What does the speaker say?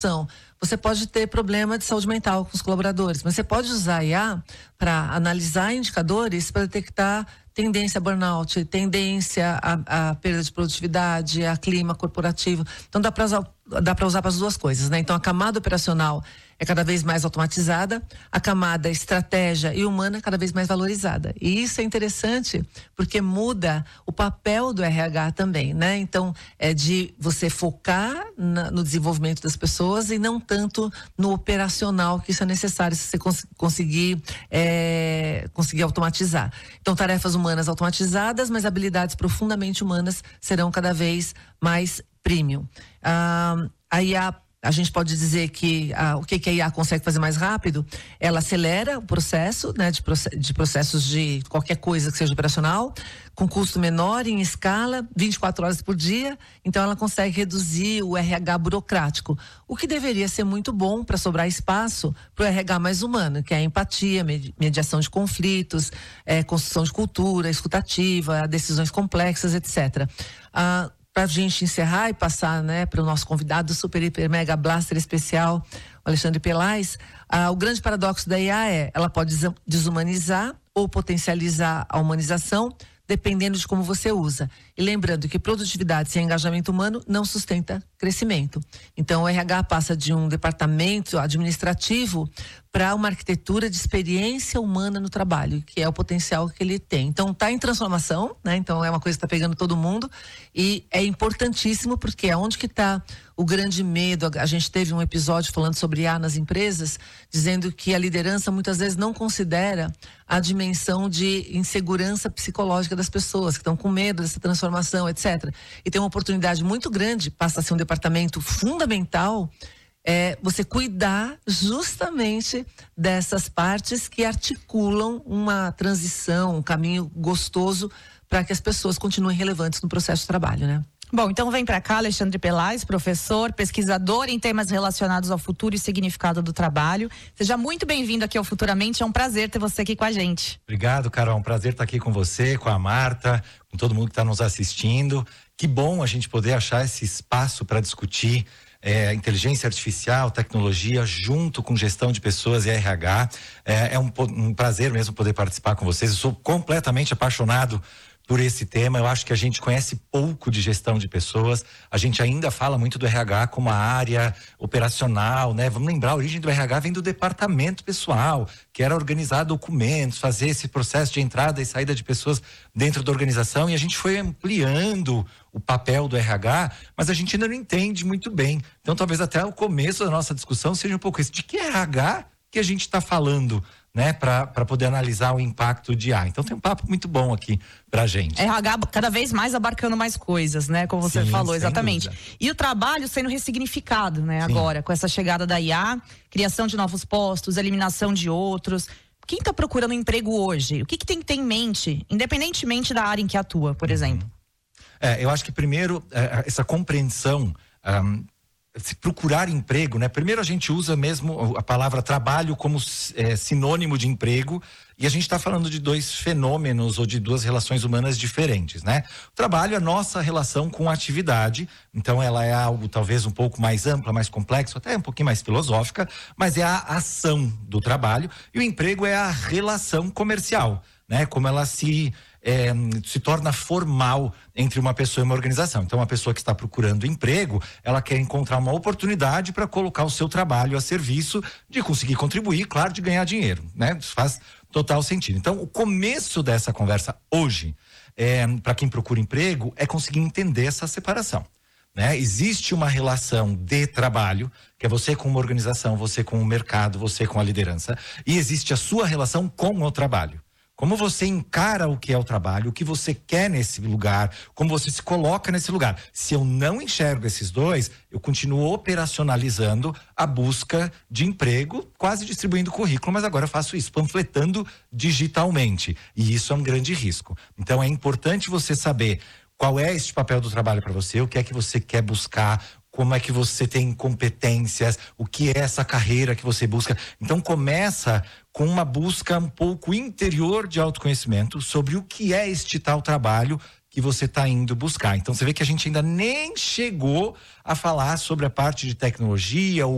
Você pode ter problema de saúde mental com os colaboradores, mas você pode usar a IA para analisar indicadores para detectar tendência a burnout, tendência a perda de produtividade, a clima corporativo. Então dá para usar para as duas coisas, né? Então a camada operacional é cada vez mais automatizada, a camada estratégia e humana é cada vez mais valorizada. E isso é interessante porque muda o papel do RH também, né? Então é de você focar no desenvolvimento das pessoas e não tanto no operacional, que isso é necessário se você conseguir automatizar. Então tarefas humanas automatizadas, mas habilidades profundamente humanas serão cada vez mais premium. A gente pode dizer que o que a IA consegue fazer mais rápido? Ela acelera o processo, né, de processos de qualquer coisa que seja operacional, com custo menor, em escala, 24 horas por dia. Então ela consegue reduzir o RH burocrático, o que deveria ser muito bom para sobrar espaço para o RH mais humano, que é a empatia, mediação de conflitos, construção de cultura, escutativa, decisões complexas, etc. Para a gente encerrar e passar, né, para o nosso convidado super, hiper, mega blaster especial, o Alexandre Pelais, o grande paradoxo da IA ela pode desumanizar ou potencializar a humanização, dependendo de como você usa. E lembrando que produtividade sem engajamento humano não sustenta crescimento. Então o RH passa de um departamento administrativo para uma arquitetura de experiência humana no trabalho, que é o potencial que ele tem. Então está em transformação, né? Então é uma coisa que está pegando todo mundo e é importantíssimo porque aonde que está o grande medo? A gente teve um episódio falando sobre IA nas empresas, dizendo que a liderança muitas vezes não considera a dimensão de insegurança psicológica das pessoas, que estão com medo dessa transformação, etc. E tem uma oportunidade muito grande, passa a ser um departamento fundamental, você cuidar justamente dessas partes que articulam uma transição, um caminho gostoso para que as pessoas continuem relevantes no processo de trabalho, né? Bom, então vem para cá Alexandre Pelais, professor, pesquisador em temas relacionados ao futuro e significado do trabalho. Seja muito bem-vindo aqui ao Futuramente, é um prazer ter você aqui com a gente. Obrigado, Carol, é um prazer estar aqui com você, com a Marta, com todo mundo que está nos assistindo. Que bom a gente poder achar esse espaço para discutir inteligência artificial, tecnologia, junto com gestão de pessoas e RH. É um prazer mesmo poder participar com vocês. Eu sou completamente apaixonado por esse tema. Eu acho que a gente conhece pouco de gestão de pessoas. A gente ainda fala muito do RH como a área operacional, né? Vamos lembrar, a origem do RH vem do departamento pessoal, que era organizar documentos, fazer esse processo de entrada e saída de pessoas dentro da organização, e a gente foi ampliando o papel do RH, mas a gente ainda não entende muito bem. Então talvez até o começo da nossa discussão seja um pouco isso, de que RH que a gente está falando, né, para poder analisar o impacto de IA. Então tem um papo muito bom aqui pra gente. RH cada vez mais abarcando mais coisas, né, como você falou, exatamente. Dúvida. E o trabalho sendo ressignificado, né, agora, com essa chegada da IA, criação de novos postos, eliminação de outros. Quem está procurando emprego hoje, o que tem que ter em mente, independentemente da área em que atua, por exemplo? Eu acho que primeiro, essa compreensão, se procurar emprego, né? Primeiro a gente usa mesmo a palavra trabalho como sinônimo de emprego, e a gente está falando de dois fenômenos ou de duas relações humanas diferentes, né? O trabalho é a nossa relação com a atividade, então ela é algo talvez um pouco mais ampla, mais complexo, até um pouquinho mais filosófica, mas é a ação do trabalho, e o emprego é a relação comercial, né? Como ela se torna formal entre uma pessoa e uma organização. Então, uma pessoa que está procurando emprego, ela quer encontrar uma oportunidade para colocar o seu trabalho a serviço de conseguir contribuir, claro, de ganhar dinheiro, né? Isso faz total sentido. Então, o começo dessa conversa hoje, para quem procura emprego, é conseguir entender essa separação, né? Existe uma relação de trabalho, que é você com uma organização, você com o mercado, você com a liderança, e existe a sua relação com o trabalho. Como você encara o que é o trabalho, o que você quer nesse lugar, como você se coloca nesse lugar. Se eu não enxergo esses dois, eu continuo operacionalizando a busca de emprego, quase distribuindo currículo, mas agora eu faço isso, panfletando digitalmente. E isso é um grande risco. Então é importante você saber qual é esse papel do trabalho para você, o que é que você quer buscar, como é que você tem competências, o que é essa carreira que você busca. Então começa com uma busca um pouco interior de autoconhecimento sobre o que é este tal trabalho que você está indo buscar. Então você vê que a gente ainda nem chegou a falar sobre a parte de tecnologia,